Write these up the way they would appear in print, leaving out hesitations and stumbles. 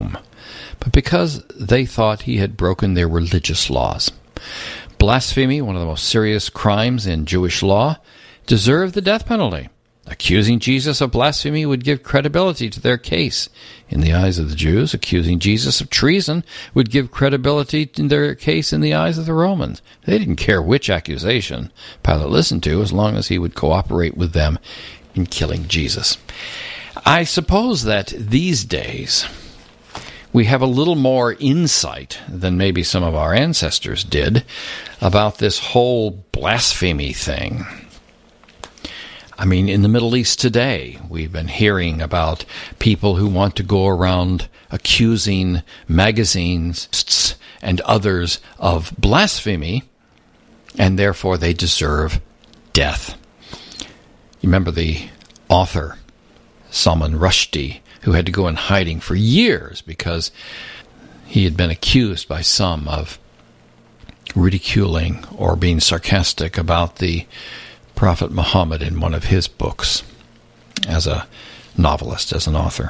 but because they thought he had broken their religious laws. Blasphemy, one of the most serious crimes in Jewish law, deserved the death penalty. Accusing Jesus of blasphemy would give credibility to their case. In the eyes of the Jews, accusing Jesus of treason would give credibility to their case in the eyes of the Romans. They didn't care which accusation Pilate listened to, as long as he would cooperate with them in killing Jesus. I suppose that these days we have a little more insight than maybe some of our ancestors did about this whole blasphemy thing. I mean, in the Middle East today, we've been hearing about people who want to go around accusing magazines and others of blasphemy, and therefore they deserve death. You remember the author, Salman Rushdie, who had to go in hiding for years because he had been accused by some of ridiculing or being sarcastic about the Prophet Muhammad in one of his books as a novelist, as an author.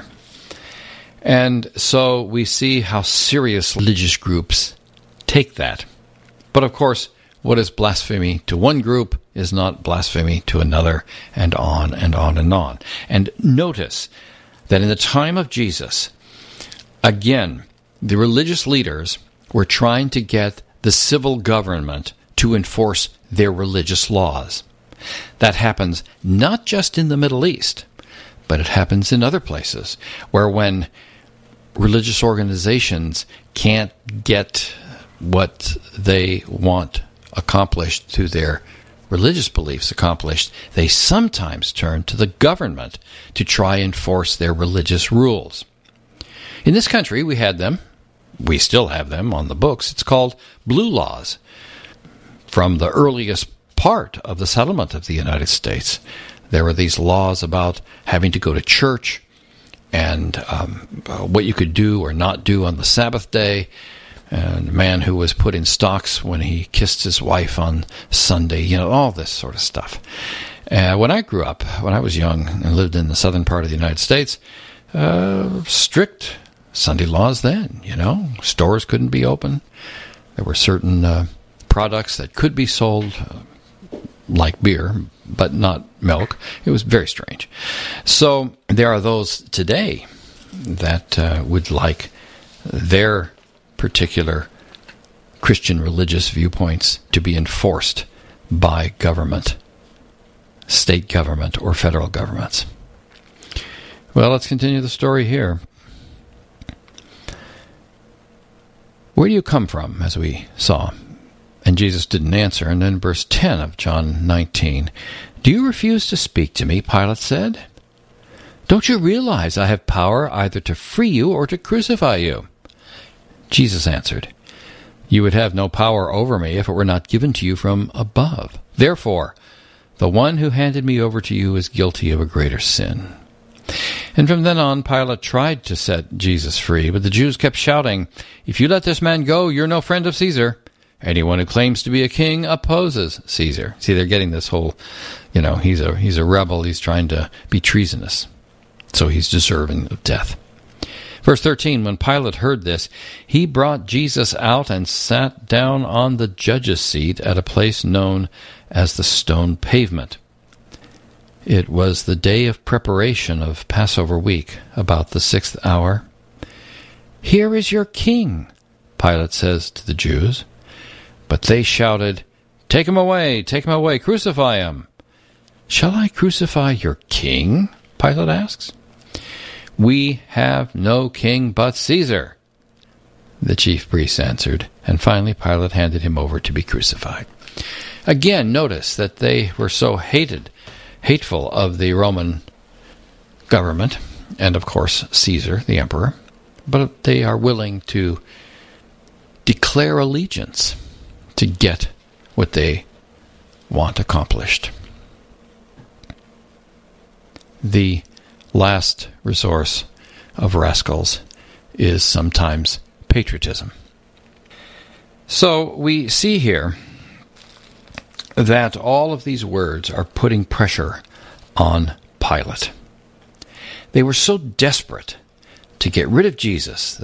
And so we see how serious religious groups take that. But of course, what is blasphemy to one group is not blasphemy to another, and on and on and on. And notice that in the time of Jesus, again, the religious leaders were trying to get the civil government to enforce their religious laws. That happens not just in the Middle East, but it happens in other places, where when religious organizations can't get what they want accomplished through their religious beliefs accomplished, they sometimes turn to the government to try and enforce their religious rules. In this country, we had them. We still have them on the books. It's called blue laws. From the earliest part of the settlement of the United States, there were these laws about having to go to church and what you could do or not do on the Sabbath day, and a man who was put in stocks when he kissed his wife on Sunday, all this sort of stuff. When I grew up, when I was young and lived in the southern part of the United States, strict Sunday laws then, Stores couldn't be open. There were certain products that could be sold, like beer, but not milk. It was very strange. So there are those today that would like their particular Christian religious viewpoints to be enforced by government, state government, or federal governments. Well, let's continue the story here. Where do you come from, as we saw? And Jesus didn't answer. And then verse 10 of John 19. Do you refuse to speak to me? Pilate said. Don't you realize I have power either to free you or to crucify you? Jesus answered, you would have no power over me if it were not given to you from above. Therefore, the one who handed me over to you is guilty of a greater sin. And from then on, Pilate tried to set Jesus free, but the Jews kept shouting, if you let this man go, you're no friend of Caesar. Anyone who claims to be a king opposes Caesar. See, they're getting this whole, he's a rebel. He's trying to be treasonous. So he's deserving of death. Verse 13, when Pilate heard this, he brought Jesus out and sat down on the judge's seat at a place known as the Stone Pavement. It was the day of preparation of Passover week, about the 6th hour. Here is your king, Pilate says to the Jews. But they shouted, take him away, crucify him. Shall I crucify your king? Pilate asks. We have no king but Caesar, the chief priests answered, and finally Pilate handed him over to be crucified. Again, notice that they were so hateful of the Roman government, and of course Caesar, the emperor, but they are willing to declare allegiance to get what they want accomplished. The last resource of rascals is sometimes patriotism. So we see here that all of these words are putting pressure on Pilate. They were so desperate to get rid of Jesus